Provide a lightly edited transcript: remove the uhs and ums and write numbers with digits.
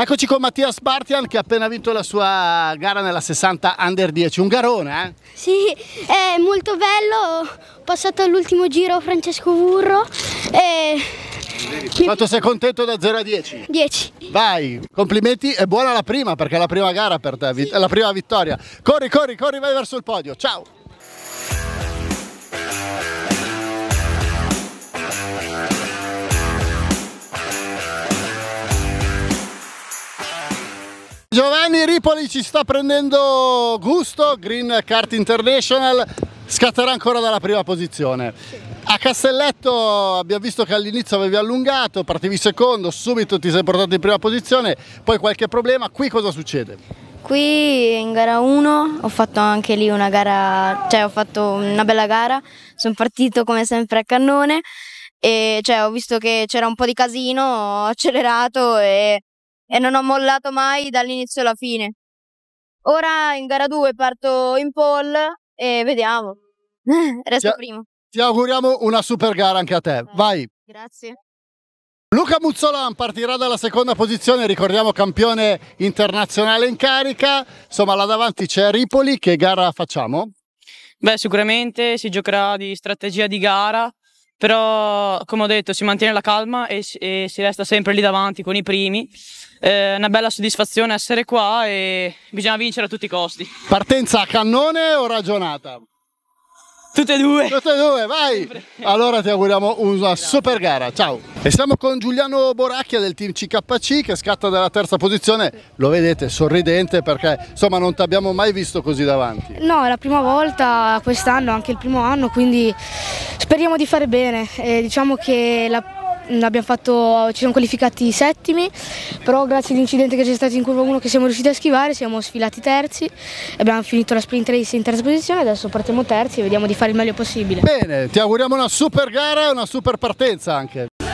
Eccoci con Mattias Bartian che ha appena vinto la sua gara nella 60 Under 10, un garone, eh? Sì, è molto bello, ho passato all'ultimo giro Francesco Burro e... Quanto sei contento da 0 a 10? 10. Vai, complimenti e buona la prima perché è la prima gara per te, è la prima vittoria. Corri, corri, corri, vai verso il podio, ciao! Giovanni Ripoli ci sta prendendo gusto, Green Kart International, scatterà ancora dalla prima posizione. A Castelletto abbiamo visto che all'inizio avevi allungato, partivi secondo, subito ti sei portato in prima posizione, poi qualche problema, qui cosa succede? Qui in gara 1 ho fatto anche lì una gara, cioè ho fatto una bella gara, sono partito come sempre a cannone e cioè, ho visto che c'era un po' di casino, ho accelerato e non ho mollato mai dall'inizio alla fine. Ora in gara 2 parto in pole e vediamo, resto primo. Ti auguriamo una super gara anche a te, vai! Grazie. Luca Muzzolan partirà dalla seconda posizione, ricordiamo campione internazionale in carica, insomma là davanti c'è Ripoli, che gara facciamo? Beh, sicuramente si giocherà di strategia di gara, però come ho detto si mantiene la calma e si resta sempre lì davanti con i primi. È una bella soddisfazione essere qua e bisogna vincere a tutti i costi. Partenza a cannone o ragionata? Tutte e due! Tutte e due, vai! Allora ti auguriamo una super gara, ciao! E siamo con Giuliano Boracchia del team CKC che scatta dalla terza posizione, lo vedete sorridente perché insomma non ti abbiamo mai visto così davanti. No, è la prima volta quest'anno, anche il primo anno, quindi speriamo di fare bene. Diciamo che ci siamo qualificati settimi, però grazie all'incidente che c'è stato in curva 1 che siamo riusciti a schivare, siamo sfilati terzi, abbiamo finito la sprint race in terza posizione, adesso partiamo terzi e vediamo di fare il meglio possibile. Bene, ti auguriamo una super gara e una super partenza anche.